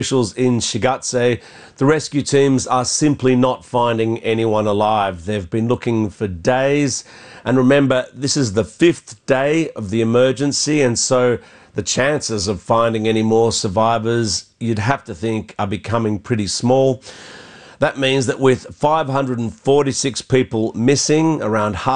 Officials in Shigatse, the rescue teams are simply not finding anyone alive. They've been looking for days, and remember, this is the 5th day of the emergency, and so the chances of finding any more survivors, you'd have to think, are becoming pretty small. That means that with 546 people missing, around half